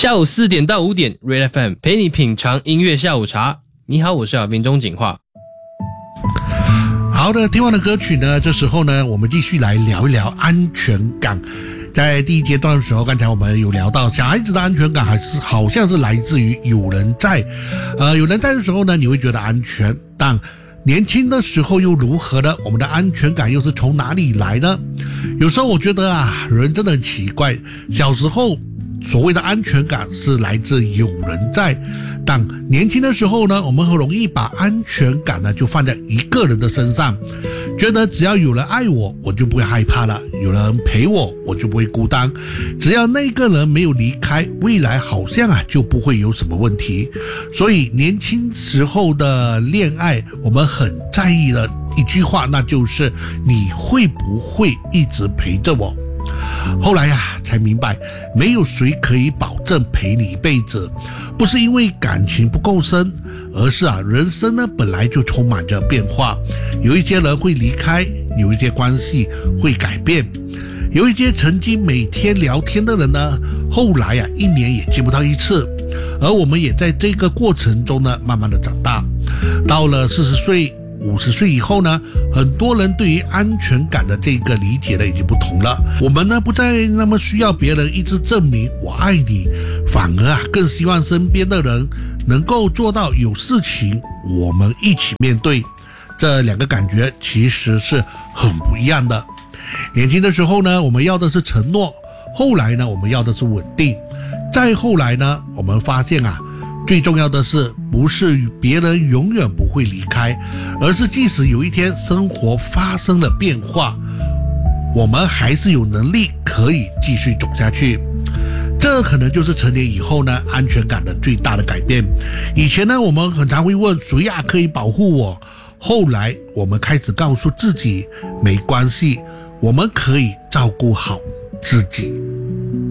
下午4点到5点 Red FM 陪你品尝音乐下午茶。你好，我是小兵钟景化。 好的，听完的歌曲呢，这时候呢，我们继续来聊一聊安全感。在第一阶段的时候，刚才我们有聊到，小孩子的安全感好像是来自于有人在，有人在的时候呢，你会觉得安全，但年轻的时候又如何呢？我们的安全感又是从哪里来呢？有时候我觉得啊，人真的很奇怪，小时候所谓的安全感是来自有人在，但年轻的时候呢，我们很容易把安全感呢就放在一个人的身上，觉得只要有人爱我，我就不会害怕了，有人陪我，我就不会孤单，只要那个人没有离开，未来好像就不会有什么问题。所以年轻时候的恋爱，我们很在意的一句话，那就是你会不会一直陪着我。后来才明白，没有谁可以保证陪你一辈子，不是因为感情不够深，而是人生呢本来就充满着变化，有一些人会离开，有一些关系会改变，有一些曾经每天聊天的人呢，后来一年也见不到一次，而我们也在这个过程中呢，慢慢的长大，到了40岁。50岁以后呢，很多人对于安全感的这个理解呢已经不同了。我们呢不再那么需要别人一直证明我爱你，反而更希望身边的人能够做到有事情我们一起面对。这两个感觉其实是很不一样的。年轻的时候呢，我们要的是承诺，后来呢，我们要的是稳定，再后来呢，我们发现最重要的是，不是别人永远不会离开，而是即使有一天生活发生了变化，我们还是有能力可以继续走下去。这可能就是成年以后呢，安全感的最大的改变。以前呢，我们很常会问谁可以保护我，后来我们开始告诉自己，没关系，我们可以照顾好自己。